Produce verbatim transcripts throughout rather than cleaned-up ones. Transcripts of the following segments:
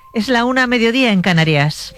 Es la una a mediodía en Canarias.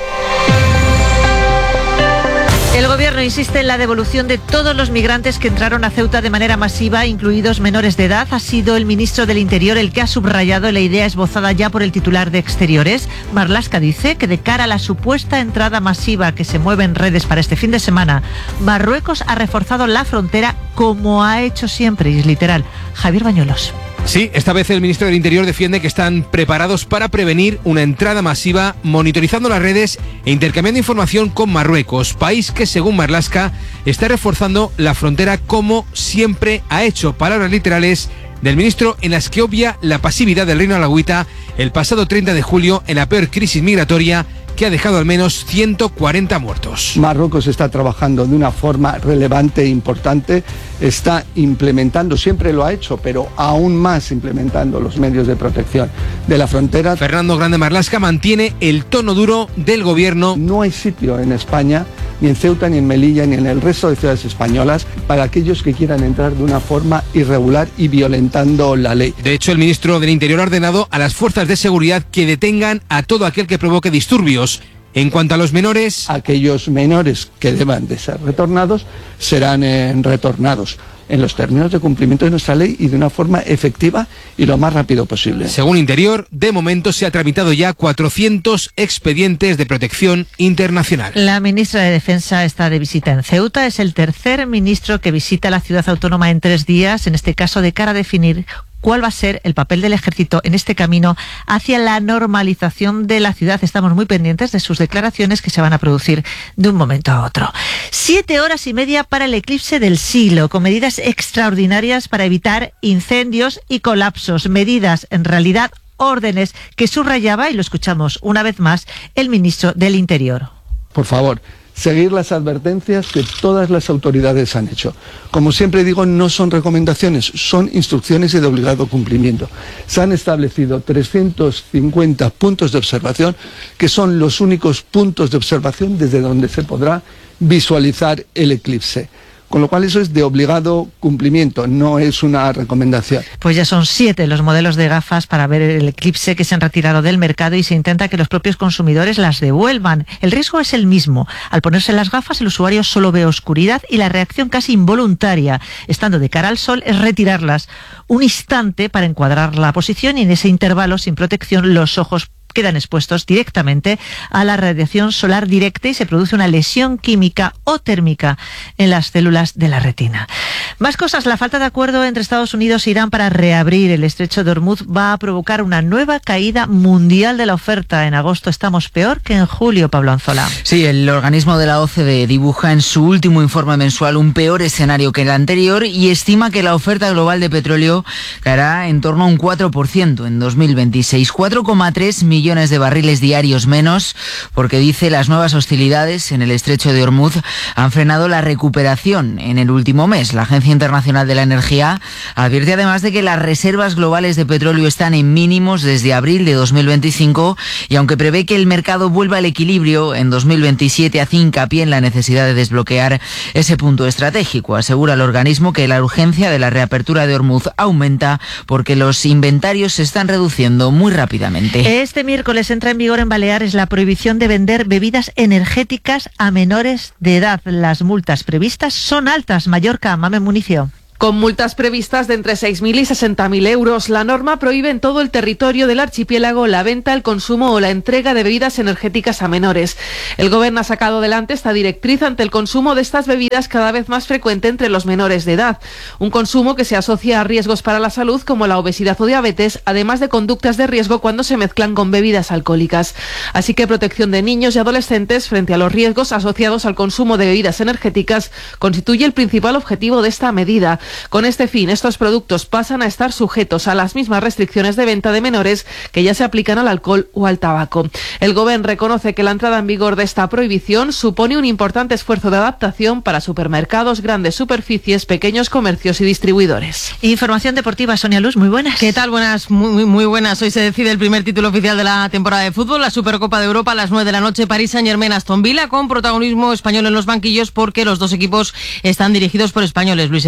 El Gobierno insiste en la devolución de todos los migrantes que entraron a Ceuta de manera masiva, incluidos menores de edad. Ha sido el ministro del Interior el que ha subrayado la idea esbozada ya por el titular de Exteriores. Marlaska dice que de cara a la supuesta entrada masiva que se mueve en redes para este fin de semana, Marruecos ha reforzado la frontera como ha hecho siempre, y es literal. Javier Bañuelos. Sí, esta vez el ministro del Interior defiende que están preparados para prevenir una entrada masiva, monitorizando las redes e intercambiando información con Marruecos, país que, según Marlaska, está reforzando la frontera como siempre ha hecho. Palabras literales del ministro en las que obvia la pasividad del Reino Alauita el pasado treinta de julio en la peor crisis migratoria que ha dejado al menos ciento cuarenta muertos. Marruecos está trabajando de una forma relevante e importante, está implementando, siempre lo ha hecho, pero aún más implementando los medios de protección de la frontera. Fernando Grande Marlaska mantiene el tono duro del gobierno. No hay sitio en España, ni en Ceuta, ni en Melilla, ni en el resto de ciudades españolas, para aquellos que quieran entrar de una forma irregular y violentando la ley. De hecho, el ministro del Interior ha ordenado a las fuerzas de seguridad que detengan a todo aquel que provoque disturbios. En cuanto a los menores, aquellos menores que deban de ser retornados serán eh, retornados en los términos de cumplimiento de nuestra ley y de una forma efectiva y lo más rápido posible. Según Interior, de momento se ha tramitado ya cuatrocientos expedientes de protección internacional. La ministra de Defensa está de visita en Ceuta. Es el tercer ministro que visita la ciudad autónoma en tres días, en este caso de cara a definir cuál va a ser el papel del ejército en este camino hacia la normalización de la ciudad. Estamos muy pendientes de sus declaraciones que se van a producir de un momento a otro. Siete horas y media para el eclipse del siglo, con medidas extraordinarias para evitar incendios y colapsos. Medidas, en realidad, órdenes que subrayaba, y lo escuchamos una vez más, el ministro del Interior. Por favor, seguir las advertencias que todas las autoridades han hecho. Como siempre digo, no son recomendaciones, son instrucciones y de obligado cumplimiento. Se han establecido trescientos cincuenta puntos de observación, que son los únicos puntos de observación desde donde se podrá visualizar el eclipse. Con lo cual eso es de obligado cumplimiento, no es una recomendación. Pues ya son siete los modelos de gafas para ver el eclipse que se han retirado del mercado y se intenta que los propios consumidores las devuelvan. El riesgo es el mismo. Al ponerse las gafas el usuario solo ve oscuridad y la reacción casi involuntaria, estando de cara al sol, es retirarlas un instante para encuadrar la posición y en ese intervalo sin protección los ojos quedan expuestos directamente a la radiación solar directa y se produce una lesión química o térmica en las células de la retina. Más cosas. La falta de acuerdo entre Estados Unidos e Irán para reabrir el estrecho de Hormuz va a provocar una nueva caída mundial de la oferta. En agosto estamos peor que en julio, Pablo Anzola. Sí, el organismo de la O C D E dibuja en su último informe mensual un peor escenario que el anterior y estima que la oferta global de petróleo caerá en torno a un cuatro por ciento en dos mil veintiséis. cuatro coma tres millones de barriles diarios menos, porque dice las nuevas hostilidades en el estrecho de Hormuz han frenado la recuperación en el último mes. La Agencia Internacional de la Energía advierte además de que las reservas globales de petróleo están en mínimos desde abril de dos mil veinticinco y aunque prevé que el mercado vuelva al equilibrio en dos mil veintisiete, hace hincapié en la necesidad de desbloquear ese punto estratégico. Asegura el organismo que la urgencia de la reapertura de Hormuz aumenta porque los inventarios se están reduciendo muy rápidamente. Este miércoles entra en vigor en Baleares la prohibición de vender bebidas energéticas a menores de edad. Las multas previstas son altas. Mallorca, Mame Municio. Con multas previstas de entre seis mil y sesenta mil euros, la norma prohíbe en todo el territorio del archipiélago la venta, el consumo o la entrega de bebidas energéticas a menores. El Gobierno ha sacado adelante esta directriz ante el consumo de estas bebidas cada vez más frecuente entre los menores de edad. Un consumo que se asocia a riesgos para la salud como la obesidad o diabetes, además de conductas de riesgo cuando se mezclan con bebidas alcohólicas. Así que protección de niños y adolescentes frente a los riesgos asociados al consumo de bebidas energéticas constituye el principal objetivo de esta medida. Con este fin, estos productos pasan a estar sujetos a las mismas restricciones de venta de menores que ya se aplican al alcohol o al tabaco. El Gobierno reconoce que la entrada en vigor de esta prohibición supone un importante esfuerzo de adaptación para supermercados, grandes superficies, pequeños comercios y distribuidores. Información deportiva, Sonia Luz, muy buenas. ¿Qué tal? Buenas, muy, muy buenas. Hoy se decide el primer título oficial de la temporada de fútbol, la Supercopa de Europa, a las nueve de la noche, París Saint-Germain-Aston Villa, con protagonismo español en los banquillos porque los dos equipos están dirigidos por españoles. Luis Enrique en el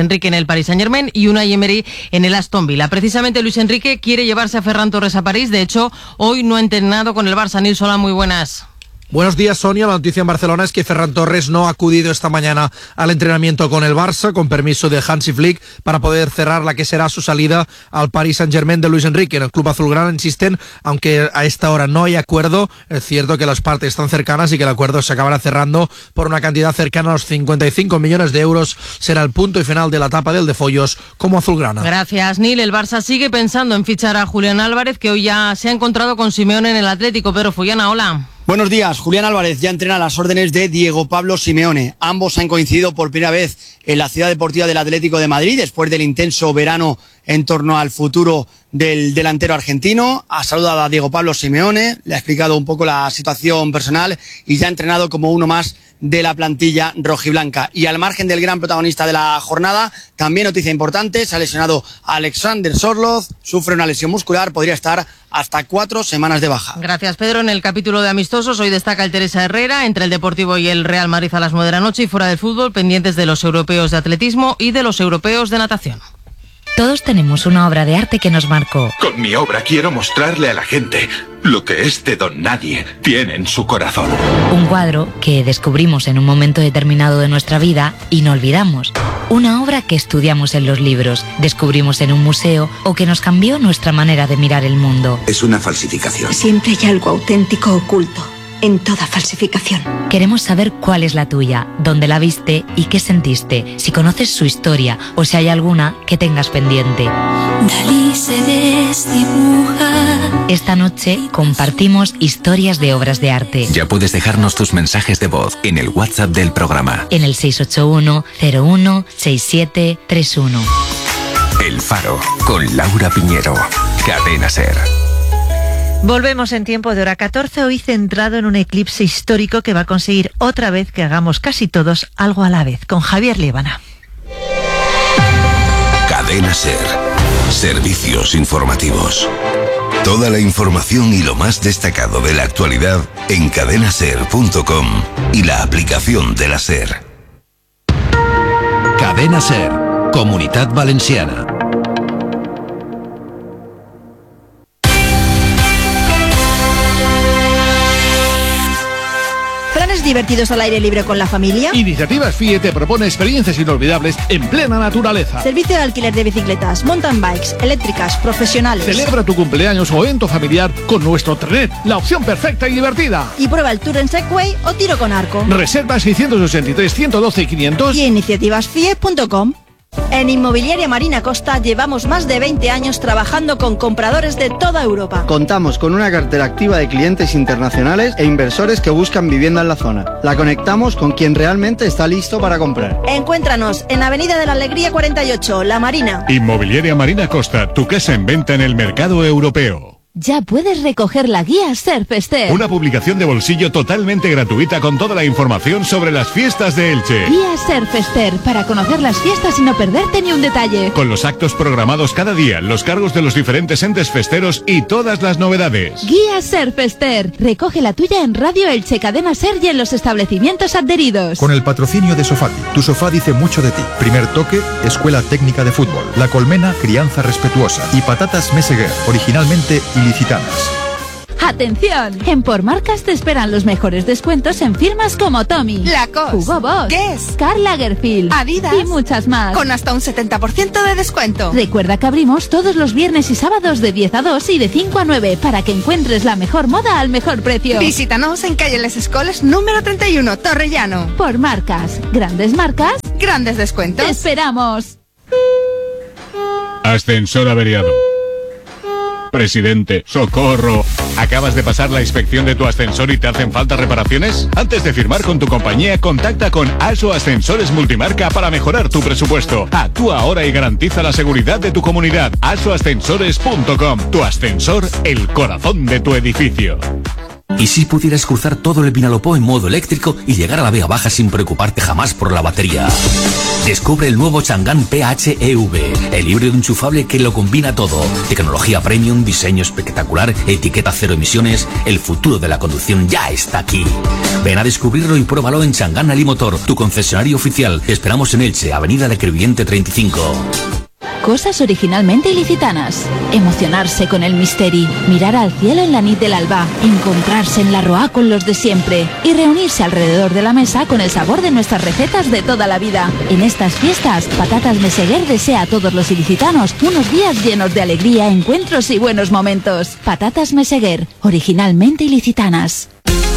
el Paris Saint-Germain y Unai Emery en el Aston Villa. Precisamente Luis Enrique quiere llevarse a Ferran Torres a París. De hecho, hoy no ha entrenado con el Barça. Nils, hola, muy buenas. Buenos días, Sonia. La noticia en Barcelona es que Ferran Torres no ha acudido esta mañana al entrenamiento con el Barça, con permiso de Hansi Flick, para poder cerrar la que será su salida al Paris Saint-Germain de Luis Enrique. En el club azulgrana insisten, aunque a esta hora no hay acuerdo, es cierto que las partes están cercanas y que el acuerdo se acabará cerrando por una cantidad cercana a los cincuenta y cinco millones de euros. Será el punto y final de la etapa del de Follos como azulgrana. Gracias, Nil. El Barça sigue pensando en fichar a Julián Álvarez, que hoy ya se ha encontrado con Simeone en el Atlético. Pedro Fullana, hola. Buenos días. Julián Álvarez ya entrena a las órdenes de Diego Pablo Simeone. Ambos han coincidido por primera vez en la ciudad deportiva del Atlético de Madrid después del intenso verano en torno al futuro del delantero argentino. Ha saludado a Diego Pablo Simeone, le ha explicado un poco la situación personal y ya ha entrenado como uno más de la plantilla rojiblanca. Y al margen del gran protagonista de la jornada, también noticia importante, se ha lesionado Alexander Sorloth, sufre una lesión muscular, podría estar hasta cuatro semanas de baja. Gracias, Pedro. En el capítulo de amistosos, hoy destaca el Teresa Herrera, entre el Deportivo y el Real Madrid a las nueve de la noche, y fuera del fútbol, pendientes de los europeos de atletismo y de los europeos de natación. Todos tenemos una obra de arte que nos marcó. Con mi obra quiero mostrarle a la gente lo que este don nadie tiene en su corazón. Un cuadro que descubrimos en un momento determinado de nuestra vida y no olvidamos. Una obra que estudiamos en los libros, descubrimos en un museo o que nos cambió nuestra manera de mirar el mundo. Es una falsificación. Siempre hay algo auténtico oculto en toda falsificación. Queremos saber cuál es la tuya, dónde la viste y qué sentiste, si conoces su historia o si hay alguna que tengas pendiente. Dalí se desdibuja. Esta noche compartimos historias de obras de arte. Ya puedes dejarnos tus mensajes de voz en el WhatsApp del programa. En el seis ocho uno, cero uno, seis siete tres uno. El Faro, con Laura Piñero. Cadena SER. Volvemos en tiempo de hora catorce, hoy centrado en un eclipse histórico que va a conseguir otra vez que hagamos casi todos algo a la vez, con Javier Líbana. Cadena SER. Servicios informativos. Toda la información y lo más destacado de la actualidad en cadena ser punto com y la aplicación de la SER. Cadena SER, Comunitat Valenciana. ¿Planes divertidos al aire libre con la familia? Iniciativas F I E te propone experiencias inolvidables en plena naturaleza. Servicio de alquiler de bicicletas, mountain bikes, eléctricas, profesionales. Celebra tu cumpleaños o evento familiar con nuestro Trenet, la opción perfecta y divertida. Y prueba el tour en Segway o tiro con arco. Reserva seiscientos ochenta y tres, ciento doce y quinientos y iniciativas F I E punto com. En Inmobiliaria Marina Costa llevamos más de veinte años trabajando con compradores de toda Europa. Contamos con una cartera activa de clientes internacionales e inversores que buscan vivienda en la zona. La conectamos con quien realmente está listo para comprar. Encuéntranos en Avenida de la Alegría cuarenta y ocho, La Marina. Inmobiliaria Marina Costa, tu casa en venta en el mercado europeo. Ya puedes recoger la guía Surfester. Una publicación de bolsillo totalmente gratuita con toda la información sobre las fiestas de Elche. Guía Surfester, para conocer las fiestas y no perderte ni un detalle. Con los actos programados cada día, los cargos de los diferentes entes festeros y todas las novedades. Guía Surfester. Recoge la tuya en Radio Elche, Cadena SER y en los establecimientos adheridos. Con el patrocinio de Sofati. Tu sofá dice mucho de ti. Primer Toque, Escuela Técnica de Fútbol. La Colmena, Crianza Respetuosa. Y Patatas Meseguer, originalmente ilicitanas. ¡Atención! En Por Marcas te esperan los mejores descuentos en firmas como Tommy, Lacoste, Hugo Boss, Guess, Karl Lagerfeld, Adidas y muchas más. Con hasta un setenta por ciento de descuento. Recuerda que abrimos todos los viernes y sábados de diez a dos y de cinco a nueve para que encuentres la mejor moda al mejor precio. Visítanos en calle Les Escoles número treinta y uno, Torrellano. Por Marcas, grandes marcas, grandes descuentos. ¡Te esperamos! Ascensor averiado. Presidente, socorro. ¿Acabas de pasar la inspección de tu ascensor y te hacen falta reparaciones? Antes de firmar con tu compañía, contacta con ASO Ascensores Multimarca para mejorar tu presupuesto. Actúa ahora y garantiza la seguridad de tu comunidad. aso ascensores punto com. Tu ascensor, el corazón de tu edificio. ¿Y si pudieras cruzar todo el Vinalopó en modo eléctrico y llegar a la Vega Baja sin preocuparte jamás por la batería? Descubre el nuevo Chang'an P H E V, el híbrido enchufable que lo combina todo. Tecnología premium, diseño espectacular, etiqueta cero emisiones. El futuro de la conducción ya está aquí. Ven a descubrirlo y pruébalo en Chang'an Alimotor, tu concesionario oficial. Te esperamos en Elche, Avenida de Crevillente treinta y cinco. Cosas originalmente ilicitanas. Emocionarse con el misteri, mirar al cielo en la nit del alba, encontrarse en la Roa con los de siempre y reunirse alrededor de la mesa con el sabor de nuestras recetas de toda la vida. En estas fiestas, Patatas Meseguer desea a todos los ilicitanos unos días llenos de alegría, encuentros y buenos momentos. Patatas Meseguer, originalmente ilicitanas.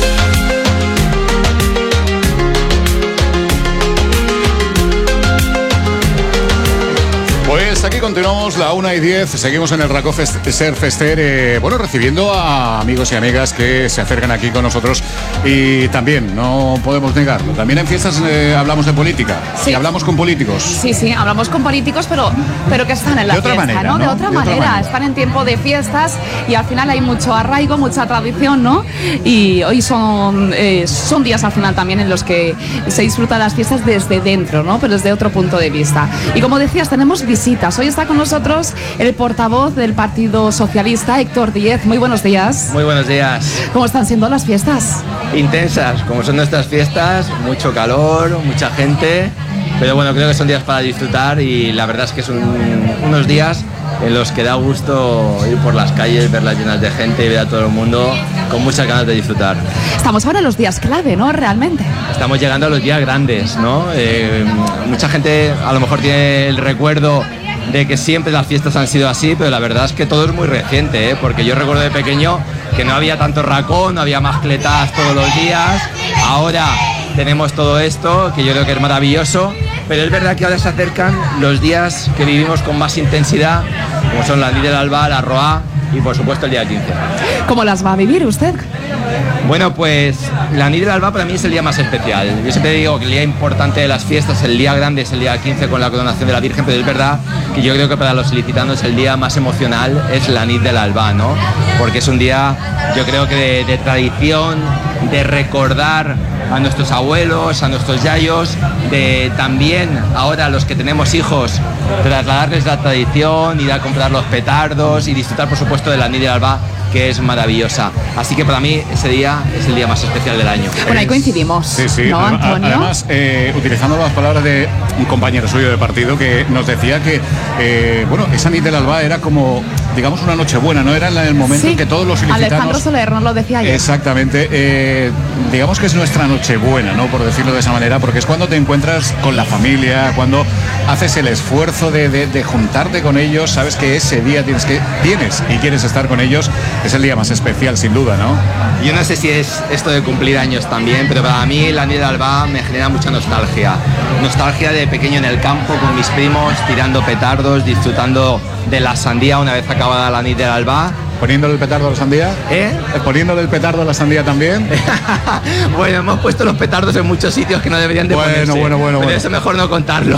Pues aquí continuamos, la una y diez, seguimos en el Racó Fest, Ser Fester, eh, bueno, recibiendo a amigos y amigas que se acercan aquí con nosotros y también, no podemos negarlo, también en fiestas eh, hablamos de política, sí. Y hablamos con políticos. Sí, sí, hablamos con políticos, pero, pero que están en la de otra fiesta, manera, ¿no? ¿no? De otra de manera, otra manera, están en tiempo de fiestas y al final hay mucho arraigo, mucha tradición, ¿no? Y hoy son, eh, son días al final también en los que se disfrutan las fiestas desde dentro, ¿no? Pero desde otro punto de vista. Y como decías, tenemos visitas. Hoy está con nosotros el portavoz del Partido Socialista, Héctor Díez. Muy buenos días. Muy buenos días. ¿Cómo están siendo las fiestas? Intensas, como son nuestras fiestas, mucho calor, mucha gente, pero bueno, creo que son días para disfrutar y la verdad es que son unos días en los que da gusto ir por las calles, verlas llenas de gente y ver a todo el mundo con muchas ganas de disfrutar. Estamos ahora en los días clave, ¿no? Realmente. Estamos llegando a los días grandes, ¿no? Eh, mucha gente a lo mejor tiene el recuerdo de que siempre las fiestas han sido así, pero la verdad es que todo es muy reciente, ¿eh? Porque yo recuerdo de pequeño que no había tanto racón, no había mascletas todos los días. Ahora tenemos todo esto, que yo creo que es maravilloso, pero es verdad que ahora se acercan los días que vivimos con más intensidad, como son la Nit del Alba, la Roa y por supuesto el día quince. ¿Cómo las va a vivir usted? Bueno, pues la Nit del Alba para mí es el día más especial. Yo siempre digo que el día importante de las fiestas, el día grande es el día quince con la coronación de la Virgen, pero es verdad que yo creo que para los ilicitanos el día más emocional es la Nit del Alba, ¿no? Porque es un día, yo creo que de, de tradición, de recordar a nuestros abuelos, a nuestros yayos, de también ahora a los que tenemos hijos, trasladarles la tradición, ir a comprar los petardos y disfrutar por supuesto de la Nit del Alba, que es maravillosa. Así que para mí ese día es el día más especial del año. Bueno, ahí coincidimos. Sí, sí. ¿No, Antonio? Además, eh, utilizando las palabras de un compañero suyo de partido que nos decía que, eh, bueno, esa Nit del Alba era como, digamos, una noche buena, ¿no? Era en el momento sí. en que todos los ilicitanos... Alejandro Soler nos lo decía ayer. Exactamente. Eh, digamos que es nuestra noche buena, ¿no? Por decirlo de esa manera, porque es cuando te encuentras con la familia, cuando haces el esfuerzo de, de, de juntarte con ellos, sabes que ese día tienes que tienes y quieres estar con ellos. Es el día más especial, sin duda, ¿no? Yo no sé si es esto de cumplir años también, pero para mí la Nit del Alba me genera mucha nostalgia. Nostalgia de pequeño en el campo con mis primos, tirando petardos, disfrutando de la sandía una vez acabada la Nit del Alba. ¿Poniéndole el petardo a la sandía? ¿Eh? ¿Poniéndole el petardo a la sandía también? Bueno, hemos puesto los petardos en muchos sitios que no deberían de bueno, ponerse. Bueno, bueno, pero bueno. eso mejor no contarlo.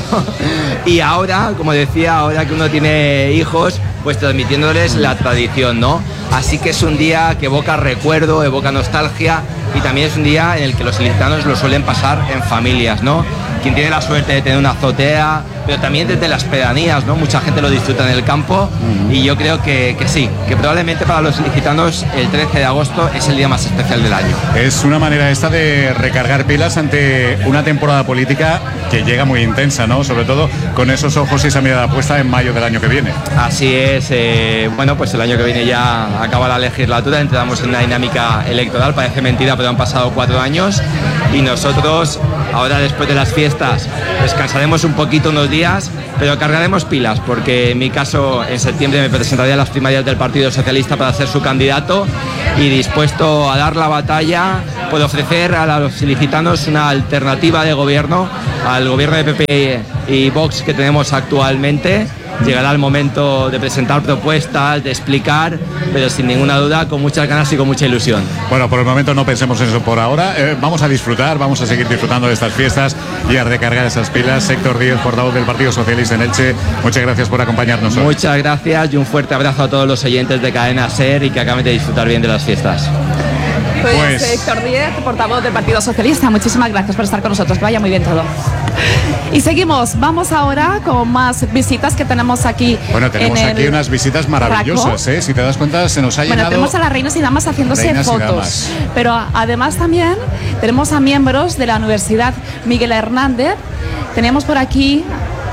Y ahora, como decía, ahora que uno tiene hijos, pues transmitiéndoles la tradición, ¿no? Así que es un día que evoca recuerdo, evoca nostalgia y también es un día en el que los ilicitanos lo suelen pasar en familias, ¿no? Quien tiene la suerte de tener una azotea, pero también desde las pedanías, ¿no? Mucha gente lo disfruta en el campo y yo creo que, que sí, que probablemente para los ilicitanos el trece de agosto es el día más especial del año. Es una manera esta de recargar pilas ante una temporada política que llega muy intensa, ¿no? Sobre todo con esos ojos y esa mirada puesta en mayo del año que viene. Así es, eh, bueno, pues el año que viene ya acaba la legislatura, entramos en una dinámica electoral, parece mentira, pero han pasado cuatro años y nosotros ahora después de las fiestas descansaremos un poquito unos días, pero cargaremos pilas porque en mi caso en septiembre me presentaré a las primarias del Partido Socialista para ser su candidato y dispuesto a dar la batalla por ofrecer a los ilicitanos una alternativa de gobierno al gobierno de P P y Vox que tenemos actualmente. Llegará el momento de presentar propuestas, de explicar, pero sin ninguna duda, con muchas ganas y con mucha ilusión. Bueno, por el momento no pensemos en eso por ahora. Eh, vamos a disfrutar, vamos a seguir disfrutando de estas fiestas y a recargar esas pilas. Héctor Díez, portavoz del Partido Socialista en Elche, muchas gracias por acompañarnos hoy. Muchas gracias y un fuerte abrazo a todos los oyentes de Cadena SER y que acaben de disfrutar bien de las fiestas. Pues, Pues- Héctor Díez, portavoz del Partido Socialista, muchísimas gracias por estar con nosotros, que vaya muy bien todo. Y seguimos, vamos ahora con más visitas que tenemos aquí. Bueno, tenemos en aquí el unas visitas maravillosas, ¿eh? Si te das cuenta, se nos ha Bueno, llenado... tenemos a las reinas y damas haciéndose Reinas y fotos, damas. pero a- además también tenemos a miembros de la Universidad Miguel Hernández. Tenemos por aquí...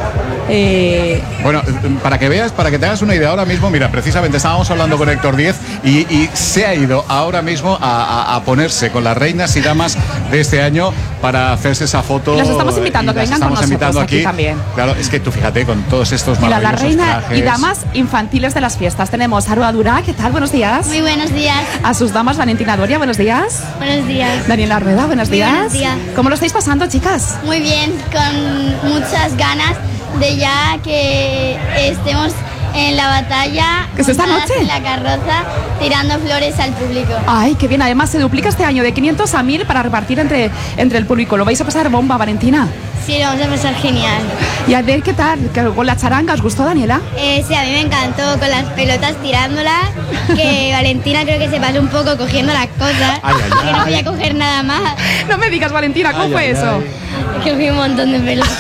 eh, Bueno, para que veas, para que te hagas una idea ahora mismo, mira, precisamente estábamos hablando con Héctor Díez y, y se ha ido ahora mismo a, a- a ponerse con las reinas y damas de este año para hacerse esa foto. Las estamos invitando y a que las vengan con estamos nosotros invitando aquí también. Claro, es que tú fíjate con todos estos mira, la maravillosos reina trajes. y damas infantiles de las fiestas. Tenemos a Aroa Durá, ¿qué tal? Buenos días. Muy buenos días. A sus damas, Valentina Doria, buenos días. Buenos días. Daniela Arbeda, buenos Muy días. buenos días. ¿Cómo lo estáis pasando, chicas? Muy bien, con muchas ganas de ya que estemos en la batalla. ¿Que es esta montadas noche? En la carroza, tirando flores al público. Ay, qué bien. Además, se duplica este año de quinientos a mil para repartir entre, entre el público. ¿Lo vais a pasar bomba, Valentina? Sí, lo vamos a pasar genial. ¿Y a ver qué tal? ¿Que ¿Con la charanga os gustó, Daniela? Eh, sí, a mí me encantó con las pelotas tirándolas, que Valentina creo que se pasó un poco cogiendo las cosas, Ay, ay, que no ay. podía coger nada más. No me digas, Valentina, ¿cómo Ay, fue ay, eso? Cogí un montón de pelotas.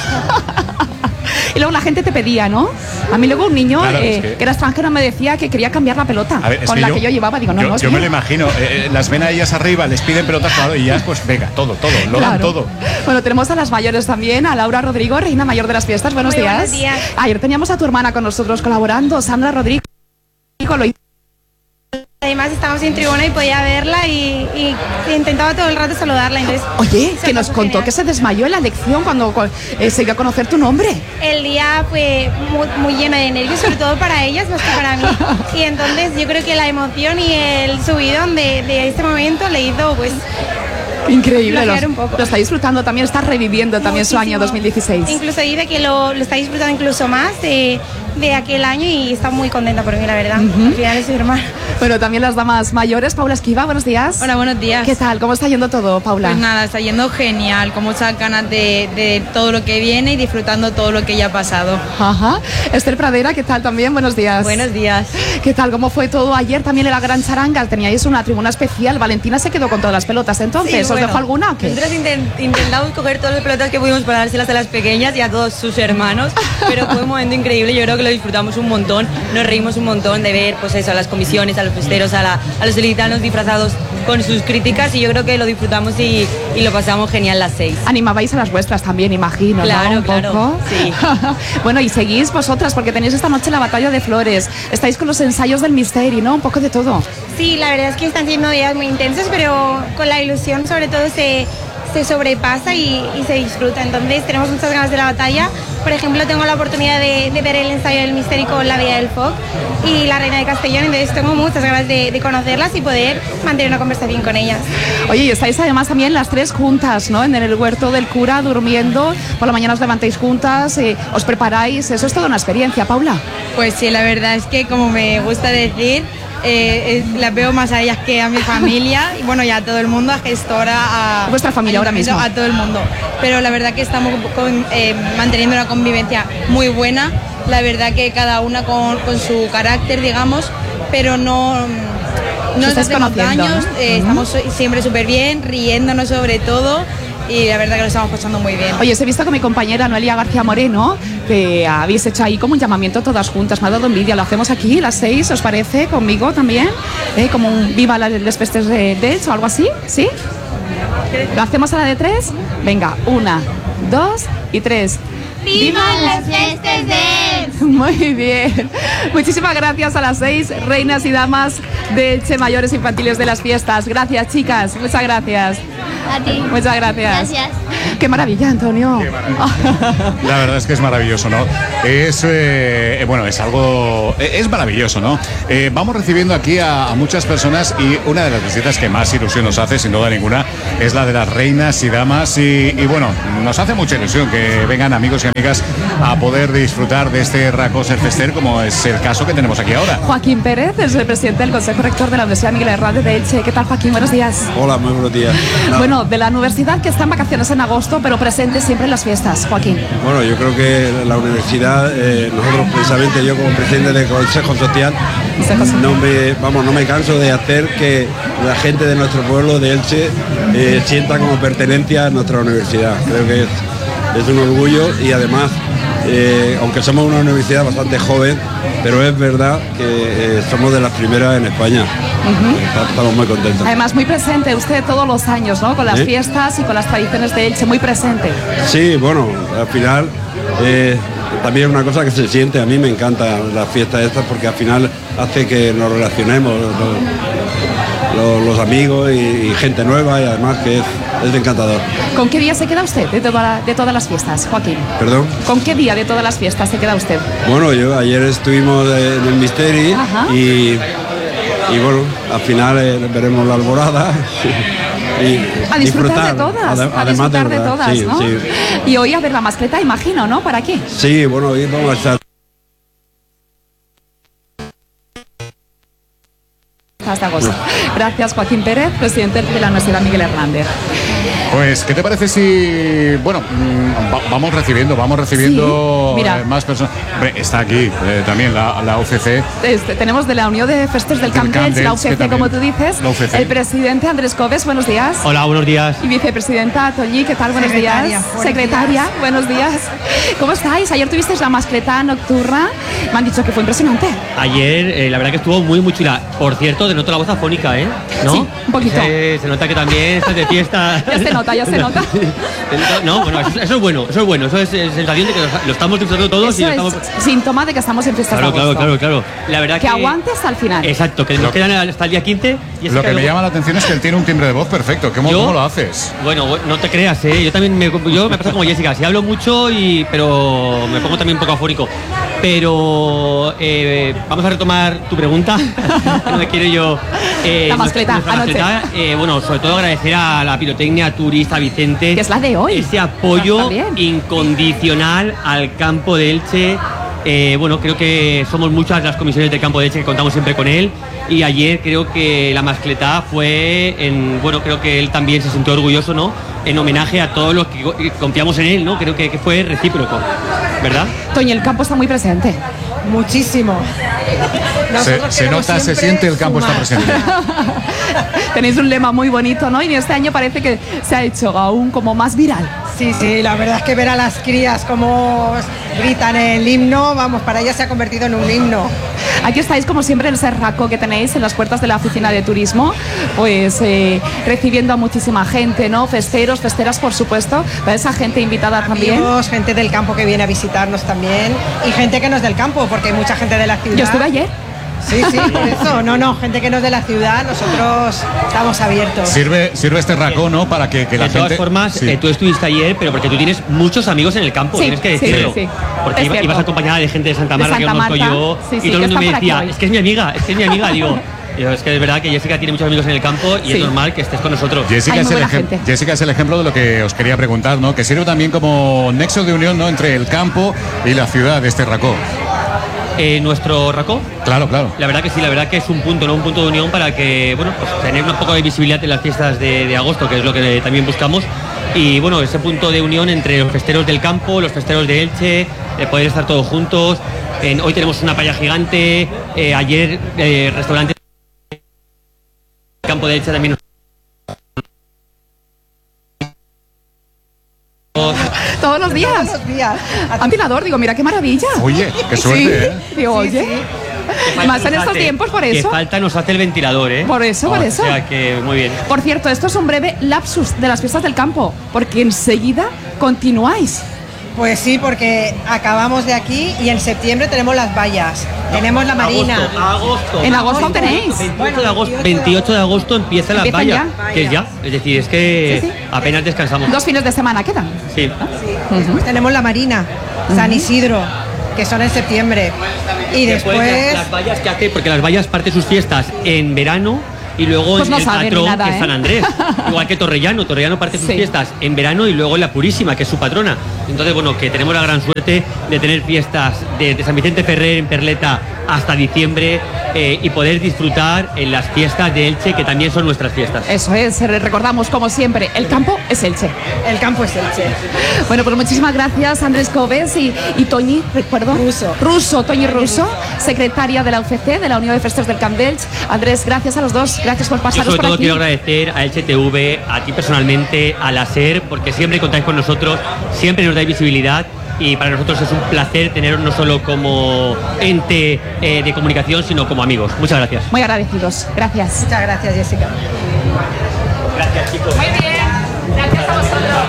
Y luego la gente te pedía, ¿no? A mí luego un niño Claro, eh, es que- que... era extranjero me decía que quería cambiar la pelota A ver, es con que la yo- que yo llevaba. Digo, no, yo, no, es yo me mío. lo imagino, eh, eh, las ven a ellas arriba, les piden pelotas, claro, y ya pues venga, todo, todo, lo dan Claro. todo. Bueno, tenemos a las mayores también, a Laura Rodrigo, reina mayor de las fiestas. Buenos Muy días. buenos días. Ayer teníamos a tu hermana con nosotros colaborando, Sandra Rodrigo. Lo hizo. Además estábamos en tribuna y podía verla y, y intentaba todo el rato saludarla. Entonces, Oye, se que nos pasó contó genial. que se desmayó en la lección cuando eh, se dio a conocer tu nombre. El día fue muy, muy lleno de nervios, sobre todo para ellas, más que para mí. Y entonces yo creo que la emoción y el subidón de, de este momento le hizo pues Increíble, Bloquear los- un poco. lo está disfrutando también, está reviviendo también su año muchísimo. dos mil dieciséis. Incluso dice que lo, lo está disfrutando incluso más de, de aquel año y está muy contenta por mí, la verdad. Al final es su hermana. Bueno, también las damas mayores, Paula Esquiva, buenos días. Hola, buenos días. ¿Qué tal? ¿Cómo está yendo todo, Paula? Pues nada, está yendo genial, con muchas ganas de, de todo lo que viene y disfrutando todo lo que ya ha pasado. Ajá. Esther Pradera, ¿qué tal también? Buenos días. Buenos días. ¿Qué tal? ¿Cómo fue todo ayer también en la Gran Charanga? Teníais una tribuna especial. Valentina se quedó con todas las pelotas entonces. Sí, ¿Os bueno, dejó alguna o qué? Nosotros intent- intentamos coger todas las pelotas que pudimos para dárselas a las pequeñas y a todos sus hermanos, pero fue un momento increíble, yo creo que lo disfrutamos un montón, nos reímos un montón de ver pues eso, a las comisiones, a los festeros, a, la- a los ilicitanos disfrazados con sus críticas y yo creo que lo disfrutamos y, y lo pasamos genial las seis. Animabais a las vuestras también, imagino, Claro, ¿no? Un claro, poco. sí. Bueno, y seguís vosotras, porque tenéis esta noche la batalla de flores. Estáis con los ensayos del misterio, ¿no? Un poco de todo. Sí, la verdad es que están siendo días muy intensos, pero con la ilusión sobre todo se, se sobrepasa y, y se disfruta. Entonces tenemos muchas ganas de la batalla. Por ejemplo, tengo la oportunidad de, de ver el ensayo del misterio con la Bella del Foc y la Reina de Castellón, entonces tengo muchas ganas de, de conocerlas y poder mantener una conversación con ellas. Oye, y estáis además también las tres juntas, ¿no? En el huerto del cura, durmiendo. Por la mañana os levantáis juntas, eh, os preparáis. Eso es toda una experiencia, Paula. Pues sí, la verdad es que como me gusta decir, eh, es- las veo más a ellas que a mi familia y bueno, ya a todo el mundo, a gestora, a Vuestra familia ahora ayuntamiento, mismo. a todo el mundo. Pero la verdad que estamos con- eh, manteniendo una convivencia muy buena, la verdad que cada una con, con su carácter, digamos, pero no... No nos estáis hacemos conociendo, daños, ¿no? eh, Ujú. estamos siempre súper bien, riéndonos sobre todo y la verdad que lo estamos pasando muy bien. Oye, os he visto con mi compañera Noelia García Moreno, que habéis hecho ahí como un llamamiento todas juntas. Me ha dado envidia. Lo hacemos aquí, las seis, ¿os parece? Conmigo también. ¿Eh? Como un viva la- les festes de Dech o algo así. ¿Sí? ¿Lo hacemos a la de tres? Venga, una, dos y tres. ¡Viva las fiestas de Muy bien. Muchísimas gracias a las seis reinas y damas de Elche, mayores infantiles de las fiestas. Gracias, chicas. Muchas gracias. A ti. Muchas gracias. Gracias. Qué maravilla, Antonio. La verdad es que es maravilloso, ¿no? Es, eh, bueno, es algo... eh, Es maravilloso, ¿no? Eh, vamos recibiendo aquí a, a muchas personas y una de las visitas que más ilusión nos hace, sin duda ninguna, es la de las reinas y damas y, y bueno, nos hace mucha ilusión que vengan amigos y amigas a poder disfrutar de este Racoser Fester, como es el caso que tenemos aquí ahora. Joaquín Pérez es el presidente del Consejo Rector de la Universidad Miguel Hernández de Elche. ¿Qué tal, Joaquín? Buenos días. Hola, muy buenos días. Nada. Bueno, Bueno, de la universidad que está en vacaciones en agosto, pero presente siempre en las fiestas, Joaquín. Bueno, yo creo que la universidad, eh, nosotros precisamente yo como presidente del Consejo Social, no me, vamos, no me canso de hacer que la gente de nuestro pueblo de Elche eh, sienta como pertenencia a nuestra universidad. Creo que es, es un orgullo y además, eh, aunque somos una universidad bastante joven, pero es verdad que eh, somos de las primeras en España. Uh-huh. Estamos muy contentos. Además, muy presente usted todos los años, ¿no? Con las ¿Eh? fiestas y con las tradiciones de Elche, muy presente. Sí, bueno, al final eh, también es una cosa que se siente. A mí me encantan las fiestas estas porque al final hace que nos relacionemos los, los, los amigos y, y gente nueva, y además que es, es encantador. ¿Con qué día se queda usted de, toda la, de todas las fiestas, Joaquín? ¿Perdón? ¿Con qué día de todas las fiestas se queda usted? Bueno, yo ayer estuvimos en el Misteri y, y bueno, al final eh, veremos la alborada. Y a disfrutar, disfrutar de todas, ade- a disfrutar de, de todas, sí, ¿no? Sí. Y hoy a ver la mascleta, imagino, ¿no? ¿Para qué? Sí, bueno, hoy vamos a estar. Hasta agosto. Gracias, Joaquín Pérez, presidente de la Universidad Miguel Hernández. Pues, ¿qué te parece si, bueno, va, vamos recibiendo, vamos recibiendo sí, mira, eh, más personas? Hombre, está aquí eh, también la, la U C C. Este, tenemos de la Unión de Festers del Camp Delche, la U C C, como tú dices, el presidente Andrés Coves, buenos días. Hola, buenos días. Y vicepresidenta Toñi, ¿qué tal? Buenos Secretaria, días. buenos Secretaria, días. buenos días. ¿Cómo estáis? Ayer tuvisteis la mascleta nocturna, me han dicho que fue impresionante. Ayer, eh, la verdad que estuvo muy, muy chula. Por cierto, denoto la voz afónica, ¿eh? ¿No? Sí, un poquito. Eh, se nota que también estás de fiesta. Ya se nota, ya se nota. No, bueno, eso, eso es bueno, eso es bueno, eso es eh, sensación de que lo, lo estamos disfrutando todos. Eso y lo estamos... es síntoma de que estamos en fiestas claro, de agosto. Claro, claro, claro. La verdad que, que aguante hasta el final. Exacto, que nos quedan hasta el día quince. Y lo que, que me luego... llama la atención es que él tiene un timbre de voz perfecto. ¿Cómo, ¿cómo lo haces? Bueno, no te creas, ¿eh? Yo también me, yo me pasa como Jessica, sí hablo mucho, y, pero me pongo también un poco afónico. Pero eh, vamos a retomar tu pregunta. No me quiero yo. Eh, la mascleta, nuestra, nuestra mascleta eh, bueno, sobre todo agradecer a la pirotecnia Turista Vicente. Que es la de hoy. Ese apoyo incondicional al campo de Elche. Eh, bueno, creo que somos muchas las comisiones del campo de Elche que contamos siempre con él. Y ayer creo que la mascleta fue en, bueno, creo que él también se sintió orgulloso, ¿no? En homenaje a todos los que confiamos en él, ¿no? Creo que, que fue recíproco, ¿verdad? Toño, el campo está muy presente. Muchísimo. Se, se nota, se siente, el campo sumar. Está presente. Tenéis un lema muy bonito, ¿no? Y este año parece que se ha hecho aún como más viral. Sí, sí, la verdad es que ver a las crías como gritan el himno, vamos, para ellas se ha convertido en un himno. Aquí estáis como siempre en el Serraco que tenéis en las puertas de la oficina de turismo, pues eh, recibiendo a muchísima gente, ¿no? Festeros, festeras, por supuesto, pero esa gente invitada también. Amigos, gente del campo que viene a visitarnos también y gente que no es del campo, porque hay mucha gente de la ciudad. Yo estuve ayer. Sí, sí, por eso. No, no, gente que no es de la ciudad, nosotros estamos abiertos. Sirve, sirve este racón, ¿no? Para que, que la gente... De todas formas, sí. eh, tú estuviste ayer, pero porque tú tienes muchos amigos en el campo, sí, tienes que decirlo. Sí, sí, sí. Porque iba, ibas acompañada de gente de Santa Marta, de Santa que conozco Marta. yo, Sí, sí, y todo el mundo me decía, es es que es mi amiga, es que es mi amiga, digo... Es que es verdad que Jessica tiene muchos amigos en el campo y sí. Es normal que estés con nosotros. Jessica es, el ejem- Jessica es el ejemplo de lo que os quería preguntar, ¿no? Que sirve también como nexo de unión, ¿no? Entre el campo y la ciudad de este racó. Eh, nuestro racó. Claro, claro. La verdad que sí, la verdad que es un punto, ¿no? Un punto de unión para que, bueno, pues tener un poco de visibilidad en las fiestas de, de agosto, que es lo que también buscamos. Y bueno, ese punto de unión entre los festeros del campo, los festeros de Elche, de poder estar todos juntos. En, hoy tenemos una playa gigante. Eh, ayer, eh, restaurante campo de Elche también. Todos los días. Todos los días. Antinador, digo, mira qué maravilla. Oye, qué suerte, sí. ¿eh? Digo, oye. Sí, sí. Más en estos tiempos, por eso. Que falta nos hace el ventilador, ¿eh? Por eso, por eso. O sea que muy bien. Por cierto, esto es un breve lapsus de las fiestas del campo, porque enseguida continuáis. Pues sí, porque acabamos de aquí y en septiembre tenemos las vallas, no, tenemos la marina. Agosto, agosto. En agosto, agosto tenéis. veintiocho de agosto, veintiocho de agosto empieza la valla, que es ya, es decir, es que sí, sí. apenas descansamos. Dos fines de semana quedan. Sí. sí. Uh-huh. Después tenemos la marina, San Isidro, que son en septiembre. Y después, después las, las vallas que hace, porque las vallas parte sus fiestas en verano. Y luego pues en no el patrón, nada, que ¿eh? es San Andrés, igual que Torrellano. Torrellano parte sus sí. fiestas en verano y luego en la Purísima, que es su patrona. Entonces, bueno, que tenemos la gran suerte de tener fiestas desde San Vicente Ferrer en Perleta hasta diciembre eh, y poder disfrutar en las fiestas de Elche, que también son nuestras fiestas. Eso es, recordamos como siempre, el campo es Elche. El campo es Elche. Bueno, pues muchísimas gracias, Andrés Coves y, y Toñi, recuerdo. Russo. Russo, Toñi Russo, secretaria de la U F C, de la Unión de Festers del Camp d'Elche. Andrés, gracias a los dos, gracias por pasaros Yo sobre por todo aquí. quiero agradecer a Elche T V, a ti personalmente, a la SER, porque siempre contáis con nosotros, siempre nos dais visibilidad. Y para nosotros es un placer teneros no solo como ente eh, de comunicación, sino como amigos. Muchas gracias. Muy agradecidos. Gracias. Muchas gracias, Jessica. Gracias, chicos. Muy bien. Gracias a vosotros.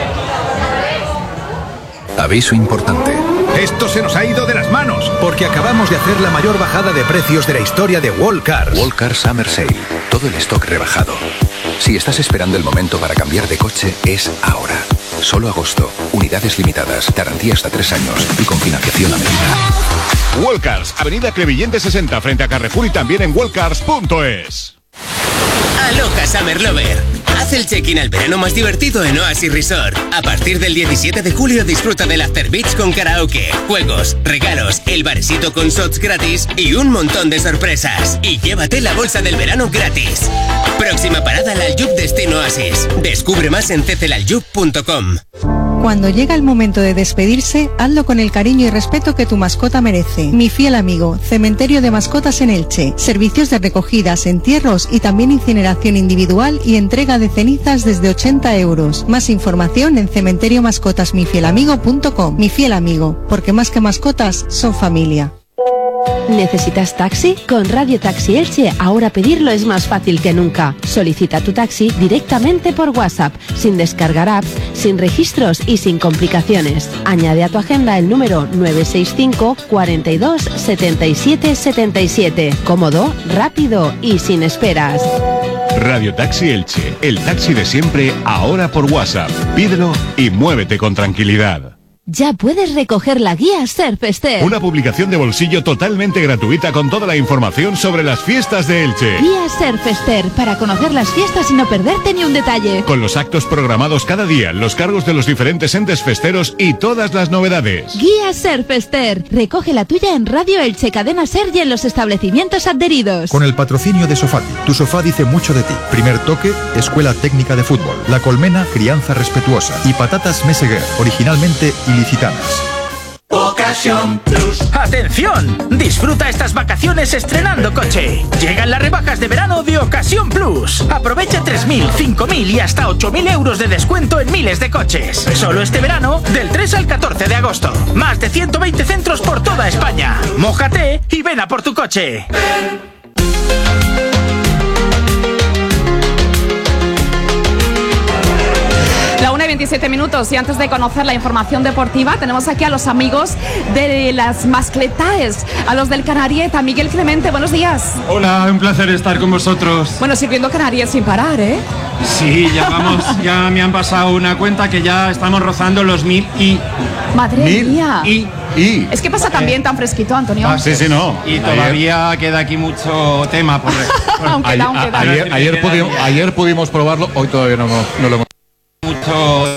Aviso importante. Esto se nos ha ido de las manos, porque acabamos de hacer la mayor bajada de precios de la historia de World Cars. World Cars Summer Sale. Todo el stock rebajado. Si estás esperando el momento para cambiar de coche, es ahora. Solo agosto. Unidades limitadas, garantía hasta tres años y con financiación a medida. World Cars, Avenida Crevillente sesenta, frente a Carrefour y también en world cars punto es. Aloha Summer Lover. Haz el check-in al verano más divertido en Oasis Resort. A partir del diecisiete de julio disfruta del After Beach con karaoke, juegos, regalos, el barecito con shots gratis y un montón de sorpresas. Y llévate la bolsa del verano gratis. Próxima parada, la Aljub Destino Oasis. Descubre más en c c l aljub punto com. Cuando llega el momento de despedirse, hazlo con el cariño y respeto que tu mascota merece. Mi fiel amigo, Cementerio de Mascotas en Elche. Servicios de recogidas, entierros y también incineración individual y entrega de cenizas desde ochenta euros. Más información en cementerio mascotas mi fiel amigo punto com. Mi fiel amigo, porque más que mascotas, son familia. ¿Necesitas taxi? Con Radio Taxi Elche ahora pedirlo es más fácil que nunca. Solicita tu taxi directamente por WhatsApp, sin descargar apps, sin registros y sin complicaciones. Añade a tu agenda el número nueve seis cinco, cuarenta y dos, setenta y siete, setenta y siete. Cómodo, rápido y sin esperas. Radio Taxi Elche, el taxi de siempre, ahora por WhatsApp. Pídelo y muévete con tranquilidad. Ya puedes recoger la guía Surfester. Una publicación de bolsillo totalmente gratuita con toda la información sobre las fiestas de Elche. Guía Surfester, para conocer las fiestas y no perderte ni un detalle. Con los actos programados cada día, los cargos de los diferentes entes festeros y todas las novedades. Guía Surfester. Recoge la tuya en Radio Elche, Cadena Ser y en los establecimientos adheridos. Con el patrocinio de Sofati. Tu sofá dice mucho de ti. Primer toque, Escuela Técnica de Fútbol. La Colmena, crianza respetuosa. Y patatas Meseguer, originalmente ilicitanas. Ocasión Plus. ¡Atención! Disfruta estas vacaciones estrenando coche. Llegan las rebajas de verano de Ocasión Plus. Aprovecha tres mil, cinco mil y hasta ocho mil euros de descuento en miles de coches. Solo este verano, del tres al catorce de agosto. Más de ciento veinte centros por toda España. Mójate y ven a por tu coche. La una y veintisiete minutos y antes de conocer la información deportiva tenemos aquí a los amigos de las mascletaes, a los del Canarieta. Miguel Clemente, buenos días. Hola, un placer estar con vosotros. Bueno, sirviendo Canarias sin parar, ¿eh? Sí, ya vamos, ya me han pasado una cuenta que ya estamos rozando los mil y... Madre mil mía. Y, y... Es que pasa también tan fresquito, Antonio. Ah, sí, sí, no. Y todavía ayer... queda aquí mucho tema por... aunque ayer, da, aunque da. Ayer, ayer, pudimos, ayer pudimos probarlo, hoy todavía no, no lo hemos... mucho...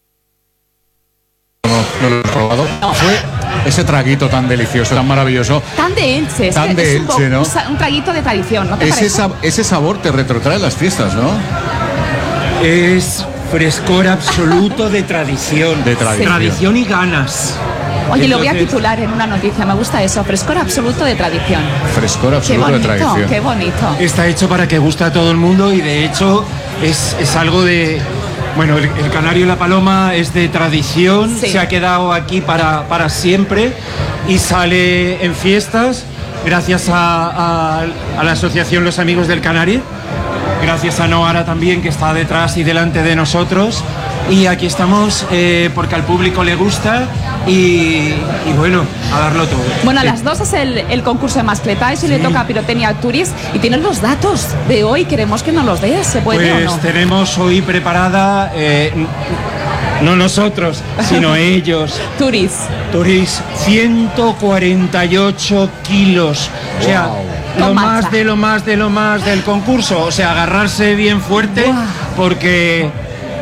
No, no lo hemos probado. No. Fue ese traguito tan delicioso, tan maravilloso. Tan de Elche. Es Tan que de es un, Elche, ¿no? un, un traguito de tradición, ¿no te Ese, parece? sab ese sabor te retrotrae las fiestas, ¿no? Es frescor absoluto de tradición. De tradición. Tradición y ganas. Oye, lo voy a Entonces... titular en una noticia, me gusta eso, frescor absoluto de tradición. Frescor absoluto qué bonito, de tradición. Qué bonito. Está hecho para que guste a todo el mundo y de hecho es, es algo de... Bueno, el, el canario y la paloma es de tradición, sí. Se ha quedado aquí para, para siempre y sale en fiestas gracias a, a, a la asociación Los Amigos del Canario, gracias a Noara también que está detrás y delante de nosotros. Y aquí estamos eh, porque al público le gusta y, y bueno, a darlo todo. Bueno, a las dos es el, el concurso de mascletaes y sí. Le toca a Pirotecnia Turis y tienes los datos de hoy, queremos que nos los des, ¿se puede pues o no? Tenemos hoy preparada, eh, no nosotros, sino ellos. Turis. Turis, ciento cuarenta y ocho kilos, o sea... Wow. Lo Con más marcha. de lo más de lo más del concurso, o sea, agarrarse bien fuerte wow. porque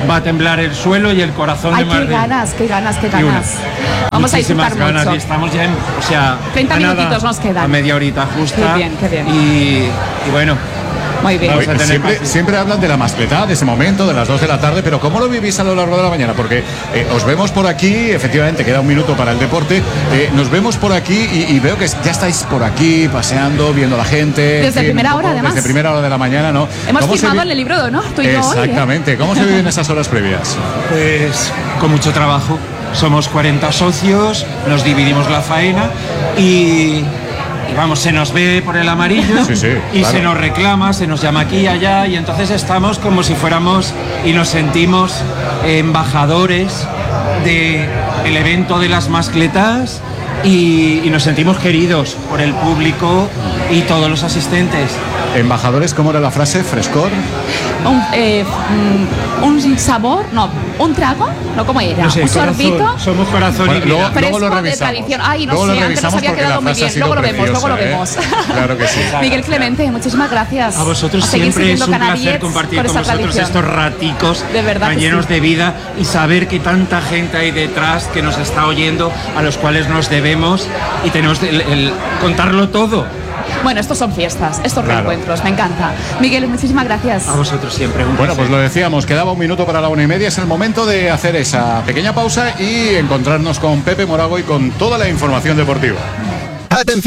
va a temblar el suelo y el corazón Ay, de más qué de- ganas, qué ganas, qué y una. ganas. Vamos a Muchísimas disfrutar ganas mucho. y estamos ya en, o sea, treinta a nada, minutitos nos quedan. a media horita justa. Qué bien, qué bien. Y, y bueno, muy bien. Vamos a tener Siempre, paciencia. siempre hablan de la mascletá, de ese momento, de las dos de la tarde, pero ¿cómo lo vivís a lo largo de la mañana? Porque eh, os vemos por aquí, efectivamente, queda un minuto para el deporte, eh, nos vemos por aquí y, y veo que ya estáis por aquí paseando, viendo a la gente. en Desde fin, primera un poco hora, además. Desde primera hora de la mañana, ¿no? Hemos ¿Cómo se firmado vi- en el libro de honor, tú y yo hoy, ¿eh? Exactamente. ¿Cómo se viven esas horas previas? Pues con mucho trabajo. Somos cuarenta socios, nos dividimos la faena y, y vamos, se nos ve por el amarillo Sí, sí, y claro. se nos reclama, se nos llama aquí y allá y entonces estamos como si fuéramos y nos sentimos embajadores del evento de las mascletas y, y nos sentimos queridos por el público y todos los asistentes. Embajadores, ¿cómo era la frase? ¿Frescor? Un, eh, mm, un sabor, no, un trago, no, ¿cómo era? No sé, un corazón, sorbito. somos corazón Bueno, y vida. luego- Fresco lo de revisamos. tradición. Ay, no Luego lo sé, antes nos revisamos había porque quedado la muy frase ha bien. sido Luego lo vemos, luego lo preciosa, vemos. ¿eh? Claro que sí. Miguel Clemente, muchísimas gracias. A vosotros A seguir siempre es siguiendo un placer Canariets compartir por con esa vosotros tradición. estos raticos De verdad tan que llenos sí. de vida y saber que tanta gente hay detrás que nos está oyendo, a los cuales nos debemos y tenemos el, el contarlo todo. Bueno, estos son fiestas, estos Claro. reencuentros, me encanta. Miguel, muchísimas gracias. A vosotros siempre. Un Bueno, placer. pues lo decíamos, quedaba un minuto para la una y media. Es el momento de hacer esa pequeña pausa y encontrarnos con Pepe Morago y con toda la información deportiva. Atención.